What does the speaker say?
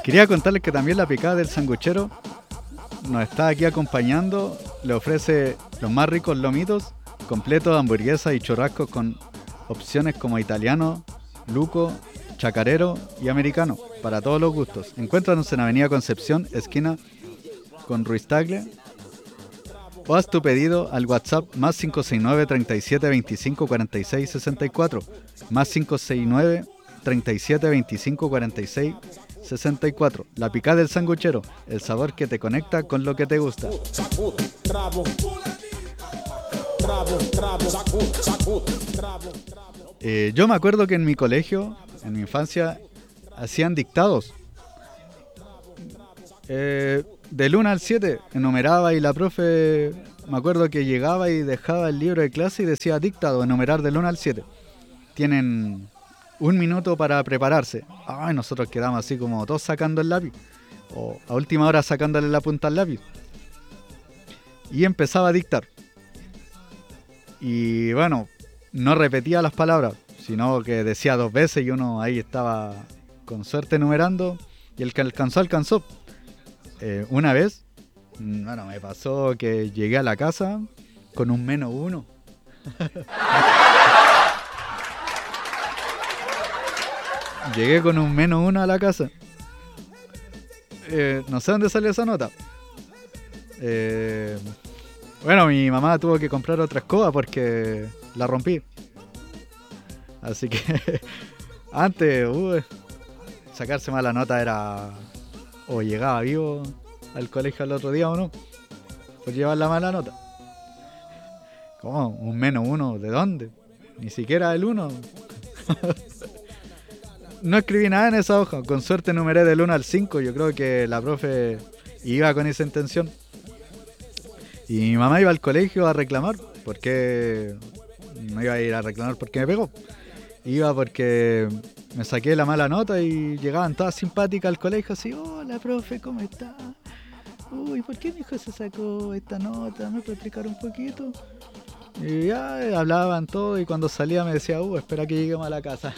Quería contarles que también la picada del sanguchero nos está aquí acompañando. Le ofrece los más ricos lomitos, completos de hamburguesas y churrascos con opciones como italiano, luco, chacarero y americano, para todos los gustos. Encuéntranos en Avenida Concepción, esquina con Ruiz Tagle, o haz tu pedido al WhatsApp más 569 37 25 46 64, más 569 37 25 46 64. La picada del sanguchero, el sabor que te conecta con lo que te gusta. Yo me acuerdo que en mi colegio, en mi infancia, hacían dictados. Del 1 al 7 enumeraba y la profe, me acuerdo que llegaba y dejaba el libro de clase y decía dictado, enumerar del 1 al 7. Tienen 1 minuto para prepararse. Ay, nosotros quedamos así como todos sacando el lápiz, o a última hora sacándole la punta al lápiz. Y empezaba a dictar. Y bueno, no repetía las palabras, sino que decía 2 veces y uno ahí estaba con suerte enumerando, y el que alcanzó. Una vez, bueno, me pasó que llegué a la casa con un -1. Llegué con un -1 a la casa. No sé dónde salió esa nota. Bueno, mi mamá tuvo que comprar otra escoba porque la rompí. Así que antes, sacarse mala nota era... o llegaba vivo al colegio al otro día o no, por llevar la mala nota. ¿Cómo? ¿Un -1? ¿De dónde? Ni siquiera el 1. No escribí nada en esa hoja. Con suerte enumeré del 1 al 5. Yo creo que la profe iba con esa intención. Y mi mamá iba al colegio a reclamar. Porque no iba a ir a reclamar porque me pegó. Iba porque me saqué la mala nota y llegaban todas simpáticas al colegio así: hola profe, ¿cómo está? Uy, ¿por qué mi hijo se sacó esta nota? ¿Me puede explicar un poquito? Y ya hablaban todo, y cuando salía me decía: espera que lleguemos a la casa.